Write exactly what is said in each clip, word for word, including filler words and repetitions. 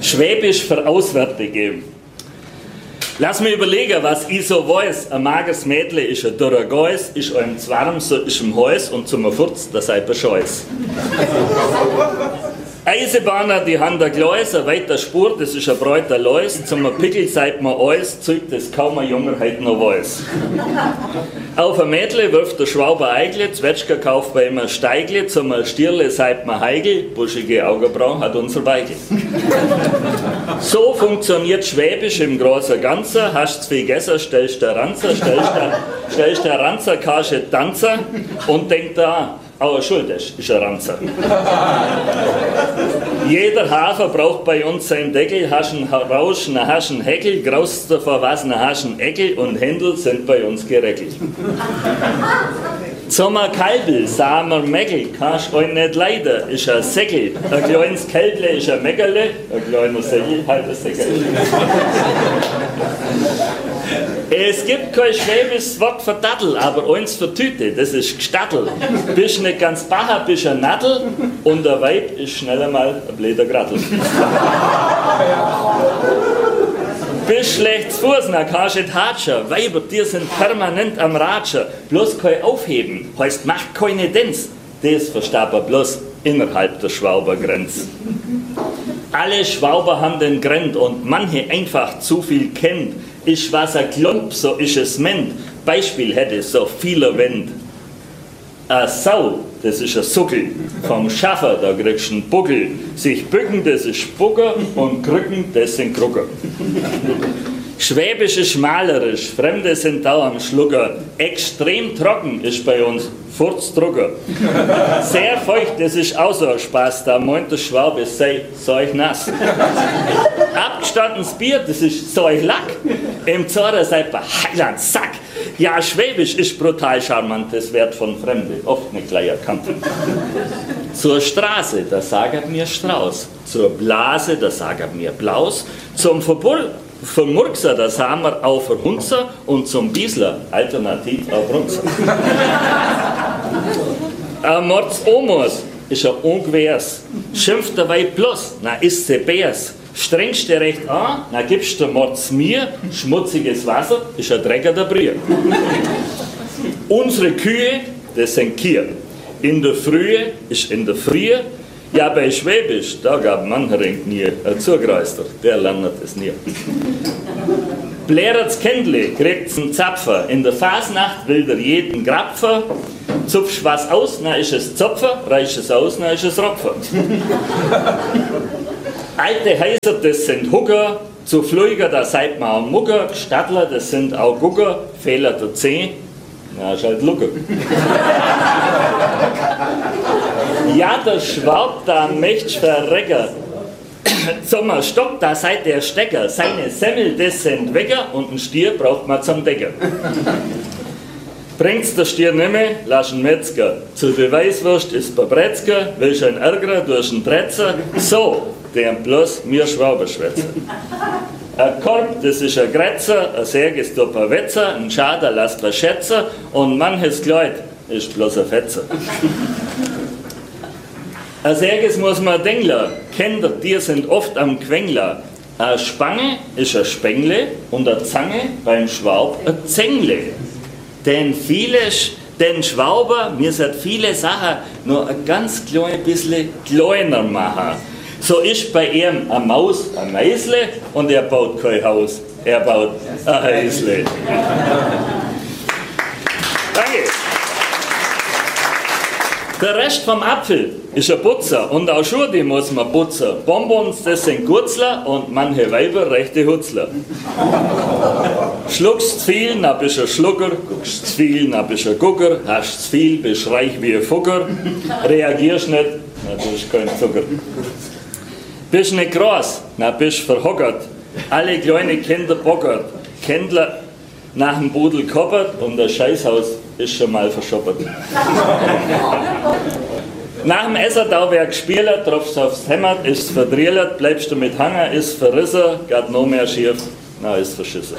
Schwäbisch für Auswärtige. Lass mich überlegen, was ich so weiß. Ein mageres Mädle ist ein dürrer Geus, ist einem zu warm, so ist im Haus und zum Furz, das sei Bescheuß. Eisenbahner, die haben der Gleis, eine weiter Spur, das ist ein breuter Leus, zum Pickel seid man alles, zeigt das kaum ein Junger heute noch weiß. Auf ein Mädle wirft der Schwauber Eigle, Zwetschger kauft bei ihm ein Steigle, zum Stierle seid man Heigel, buschige Augenbrauen hat unser Weigel. So funktioniert Schwäbisch im großen Ganzen, hast zu viel gegessen, stellst der Ranzer, stellst der, stellst der Ranzer, kannst du tanzen und denk da, aber schuld ist, ist ein Ranzer. Jeder Hafer braucht bei uns seinen Deckel, hast einen Rausch, einen hast einen Heckel, graust davor was, einen hast einen Eckel und Händel sind bei uns gereckelt. Zum Kalbel, Samer Meckel, kannst du euch nicht leiden, ist ein Säckel. Ein kleines Kälble ist ein Meckerle, ein kleiner Säckel halt ein Säckel. Es gibt kein schwäbisches Wort für Dattel, aber eins für Tüte, das ist Gstattel. Bist nicht ganz Bacher, bist ein Nattel und der Weib ist schneller mal ein bläder Grattel. Bist schlecht zu Fuß, dann kannst du nicht hatschen. Weiber, die sind permanent am Ratschen. Bloß kein Aufheben, heißt mach keine Dänz. Das versteht man bloß innerhalb der Schwaubergrenze. Alle Schwauber haben den Grend und manche einfach zu viel kennt. Ist was ein Klump, so ist es ment. Beispiel hätte so viele Wend. A Sau, das ist ein Suckel. Vom Schaffer, da kriegst du einen Buckel. Sich bücken, das ist Spucker und Krücken, das sind Krucker. Schwäbisch ist malerisch, Fremde sind da am Schlucker. Extrem trocken ist bei uns Furzdrucker. Sehr feucht, das ist auch so ein Spaß, da meint der Schwabe, sei seuch nass. Abgestandenes Bier, das ist seuch Lack. Im Zorra seid bei Heiland Sack. Ja, Schwäbisch ist brutal charmant, das wird von Fremde oft nicht gleich erkannt. Zur Straße, da sagt mir Strauß. Zur Blase, da sagt mir Blaus. Zum Verbul Vom Murkser, das haben wir auch für Hunzer und zum Biesler alternativ auf Runzer. Ein Mordsomos ist ein Ungewehrs. Schimpft der Weib bloß, na ist sie Bärs. Strengst du recht an, na gibst du Mords mir. Schmutziges Wasser ist ein Drecker der Brühe. Unsere Kühe, das sind Kier. In der Frühe ist in der Frühe. Ja, bei Schwäbisch, da gab mancher nie ein Zugreister, der lernt es nie. Blärert's Kendle, kriegt's einen Zapfer, in der Fasnacht will der jeden Grapfer, zupfst was aus, na ist es Zopfer, reicht es aus, na ist es Ropfer. Alte Häuser, das sind Hucker, zu Flüger, da seid man am Mucker, Stadtler, das sind auch Gucker, Fehler der Zeh, na ist halt Lucker. Ja, der Schwab, da möcht's verrecken. Zum Stock, da seid der Stecker. Seine Semmel, das sind Wecker und ein Stier braucht man zum Decker. Bringt's der Stier nimmer, lass ihn Metzger. Zur Beweiswurst ist Babretzger, willst ein Ärger durch einen Tretzer. So, der bloß mir Schwaber schwätzen. Ein Korb, das ist ein Grätzer, ein Särg ist ein Wetzer, ein Schader lasst man schätzen und manches Kleid ist bloß ein Fetzer. Ein Särges muss man denken, Kinder, die sind oft am Quengler. Eine Spange ist ein Spengle und eine Zange beim Schwab ein Zängle. Denn viele, den Schwauber, mir sind viele Sachen nur ein ganz klein bisschen kleiner machen. So ist bei ihm eine Maus ein Meisle und er baut kein Haus, er baut ein Häusle. Danke. Der Rest vom Apfel ist ein Putzer und auch Schuhe, die muss man putzen. Bonbons, das sind Gurzler und manche Weiber rechte Hutzler. Schluckst zu viel, dann bist du ein Schlucker, guckst zu viel, dann bist du ein Gucker, hast zu viel, bist reich wie ein Fucker, reagierst nicht, dann bist du kein Zucker. Bist nicht groß, dann bist du verhockert, alle kleine Kinder bockert, Kindler nach dem Budel koppert und das Scheißhaus ist schon mal verschoppert. Nach dem Essen da wer gespielt, tropfst aufs Hemd, ist verdriellert, bleibst du mit Hanger, ist verrissen, geht noch mehr schief, na ist verschissen.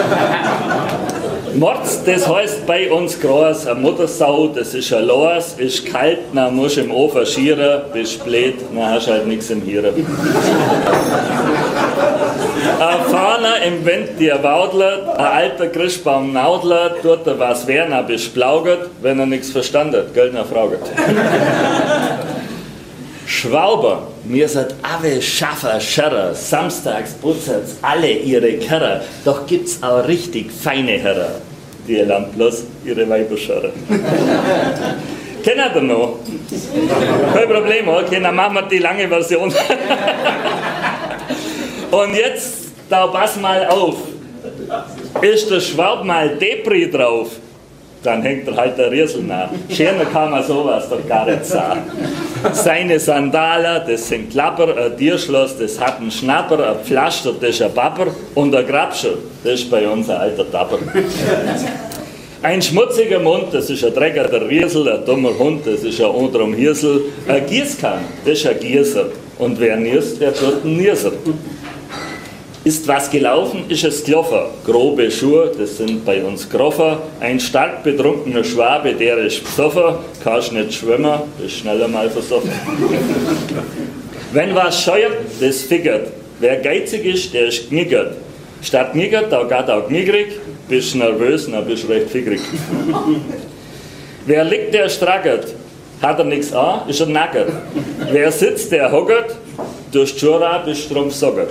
Mords, das heißt bei uns groß, eine Muttersau, das ist ein Los, ist kalt, na musst im Ofen schieren, bist blöd, na hast halt nichts im Hirn. Äh, vorne im Wind die Waudler, ein alter Christbaum Naudler, tut er was Werner besplaugert, wenn er nichts verstanden hat, Göllner fraget. Schwauber, mir seid alle Schaffer, Scharrer, samstags putzert's alle ihre Kerrer, doch gibt's auch richtig feine Herrer, die lernt bloß ihre Weiber scharren. Kennt ihr noch? Kein Problem, okay, dann machen wir die lange Version. Und jetzt, da pass mal auf, ist der Schwab mal Depri drauf, dann hängt er halt der Riesel nach. Schöner kann man sowas doch gar nicht sagen. Seine Sandalen, das sind Klapper, ein Tierschloss, das hat einen Schnapper, ein Pflaster, das ist ein Papper und ein Grabscher, das ist bei uns ein alter Tapper. Ein schmutziger Mund, das ist ein Drecker, der Riesel, ein dummer Hund, das ist ein unterm Hirsel, ein Gießkann, das ist ein Gießer und wer niest, der tut einen Nieser. Ist was gelaufen, ist es Kloffer. Grobe Schuhe, das sind bei uns Groffer. Ein stark betrunkener Schwabe, der ist besoffen. Kannst nicht schwimmen, ist schneller mal versoffen. Wenn was scheuert, das figgert. Wer geizig ist, der ist knickert. Statt knickert, da geht auch knickrig. Bist nervös, dann bist du recht figgrig. Wer liegt, der strackert. Hat er nichts an, ist er nackert. Wer sitzt, der hockert. Durch die Schuhe bist du drum sockert.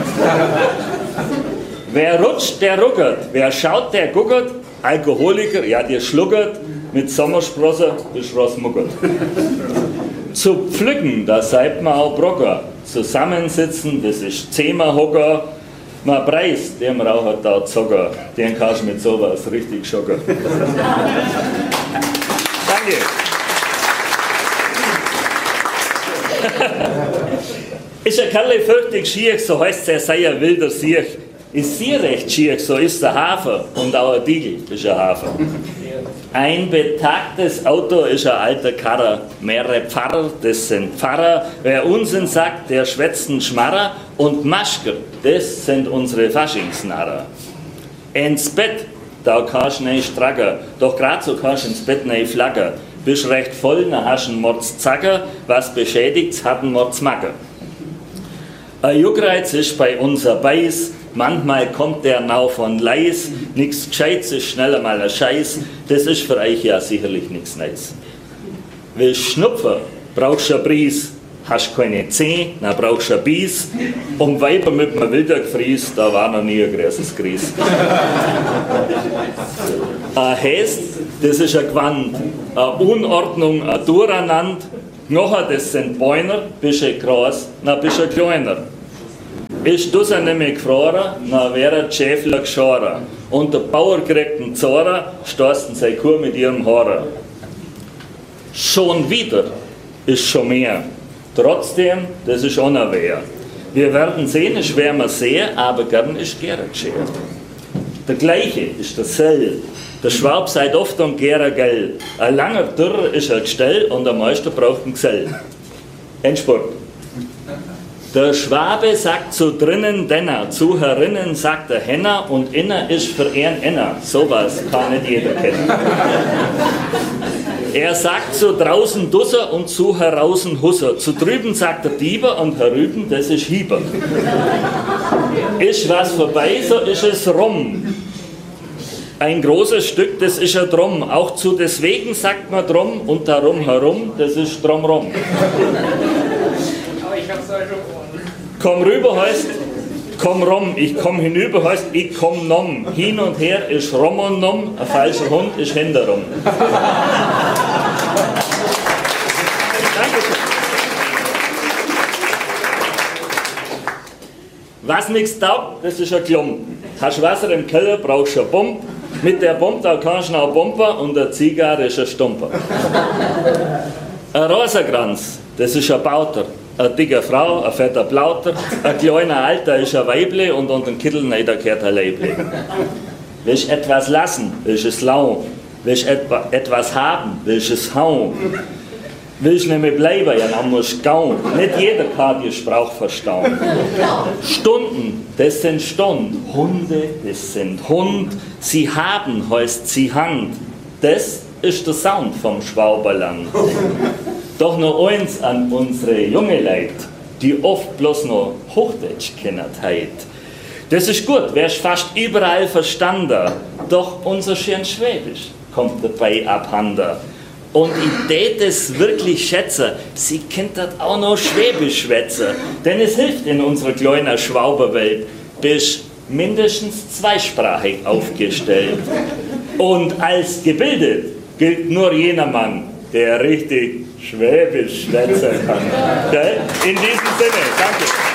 Wer rutscht, der ruckert. Wer schaut, der guckert. Alkoholiker, ja, der schluckert. Mit Sommersprosse bist du rausmuckert. Zu pflücken, da seid man auch Brocker. Zusammensitzen, das ist Zehmerhocker. Man preist, dem Raucher da Zocker. Den kannst du mit sowas richtig schocken. Danke. Ist ein Kerl fürchtig schier, so heißt er, sei ein wilder Siech. Ist sie recht schier, so ist der Hafer. Und auch ein Diegel ist ein Hafer. Ein betagtes Auto ist ein alter Karrer. Mehrere Pfarrer, das sind Pfarrer. Wer Unsinn sagt, der schwätzt einen Schmarrer. Und Maschker, das sind unsere Faschingsnarrer. Ins Bett, da kannst du nicht stracken. Doch grad so kannst du ins Bett nicht flackern. Bist recht voll, dann hast du einen Mordszacker. Was beschädigt's, hat einen Mordsmacker. Ein Juckreiz ist bei uns ein Beiß, manchmal kommt der Nau von Leis, nix Gescheites ist schneller mal ein Scheiß, das ist für euch ja sicherlich nichts Neues. Willst Schnupfen, brauchst du ein Bries, hast keine Zeh, dann brauchst du ein Bies, um Weiber mit einem Wildergefries, da war noch nie ein großes Gries. Ein Häst, das ist ein Gewand, eine Unordnung, ein Durcheinander, Knochen, das sind Beiner, bist du groß, dann bist du kleiner. Ist du nämlich gefroren, dann wäre der Schäfler geschoren. Und der Bauer kriegt einen Zorer, stoßen seine Kuh mit ihrem Horror. Schon wieder ist schon mehr. Trotzdem, das ist unerwehr. Wir werden sehen, es werden wir sehen, aber gern ist gerne geschehen. Der gleiche ist der Sell. Der Schwab seid oft und gerne gell. Ein langer Dürr ist ein Gestell und der Meister braucht einen Gesell. Endspurt. Der Schwabe sagt zu drinnen Denner, zu herinnen sagt der Henner und inner ist für ihn inner. Sowas kann nicht jeder kennen. Er sagt zu draußen Dusser und zu heraußen Husser. Zu drüben sagt der Dieber und herüben, das ist Hieber. Ist was vorbei, so ist es rum. Ein großes Stück, das ist ja drum. Auch zu deswegen sagt man drum und darum herum, das ist drumrum. Aber ich hab's euch schon. Komm rüber heißt, komm rum. Ich komm hinüber heißt, ich komm nom. Hin und her ist rum und nom. Ein falscher Hund ist hinterrum. Dankeschön. Was nichts taugt, das ist ein Klump. Hast Wasser im Keller, brauchst du eine Pump. Mit der Pump da kannst du noch pumpen und der Zigarre ist ein Stumper. Ein Rosenkranz, das ist ein Bauter. Eine dicke Frau, ein fetter Plauter, ein kleiner Alter ist ein Weible und unter den Kittel da gehört ein Leible. Willst etwas lassen, willst es lau. Willst etwa, etwas haben, willst es hauen. Willst nämlich bleiben, ja, dann musst du gauen. Nicht jeder kann die Sprache verstauen. Stunden, das sind Stunden. Hunde, das sind Hund. Sie haben, heißt sie Hand. Das ist der Sound vom Schwauberland. Doch nur eins an unsere junge Leid. die oft bloß noch Hochdeutsch kennen heit. Das ist gut, wär's fast überall verstanden, doch unser schön Schwäbisch kommt dabei abhanden. Und ich tät es wirklich schätzen, sie kennt das auch noch Schwäbisch schwätzen, denn es hilft in unserer kleinen Schwauberwelt, bis mindestens zweisprachig aufgestellt. Und als gebildet gilt nur jener Mann, der richtig Schwäbisch schwätzen kann. In diesem Sinne, danke.